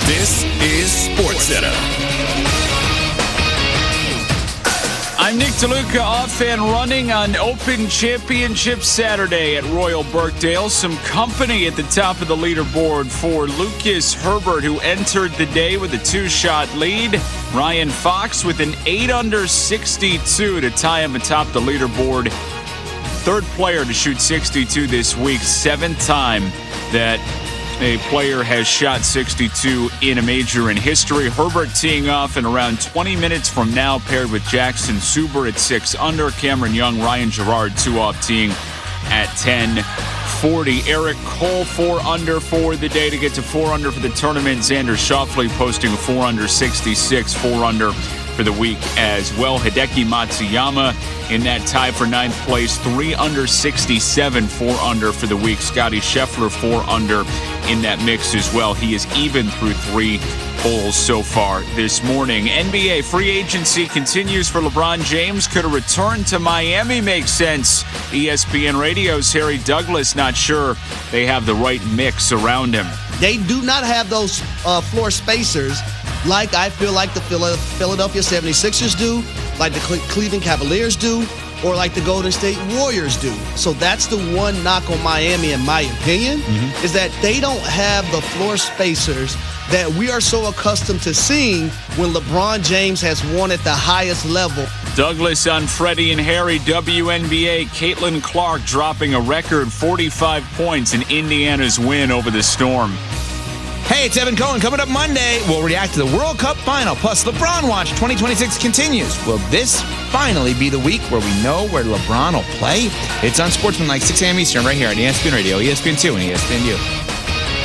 This is SportsCenter. I'm Nick DeLuca, off and running on Open Championship Saturday at Royal Birkdale. Some company at the top of the leaderboard for Lucas Herbert, who entered the day with a 2-shot lead. Ryan Fox with an 8-under 62 to tie him atop the leaderboard. Third player to shoot 62 this week, 7th time that a player has shot 62 in a major in history. Herbert teeing off in around 20 minutes from now, paired with Jackson Suber at 6-under. Cameron Young, Ryan Gerard, 2-off teeing at 10:40. Eric Cole, 4-under for the day to get to 4-under for the tournament. Xander Schauffele posting a 4-under 66, 4-under for the week as well. Hideki Matsuyama in that tie for 9th place, 3-under 67, 4-under for the week. Scotty Scheffler, 4-under in that mix as well. He is even through 3 holes so far this morning. NBA free agency continues for LeBron James. Could a return to Miami make sense? ESPN Radio's Harry Douglas not sure they have the right mix around him. They do not have those floor spacers like I feel like the Philadelphia 76ers do, like the Cleveland Cavaliers do, or like the Golden State Warriors do. So that's the one knock on Miami, in my opinion, is that they don't have the floor spacers that we are so accustomed to seeing when LeBron James has won at the highest level. Douglas on Freddie and Harry, WNBA. Caitlin Clark dropping a record 45 points in Indiana's win over the Storm. Hey, it's Evan Cohen. Coming up Monday, we'll react to the World Cup final. Plus, LeBron Watch 2026 continues. Will this finally be the week where we know where LeBron will play? It's on Sportsman like 6 a.m. Eastern right here on ESPN Radio, ESPN2, and ESPNU.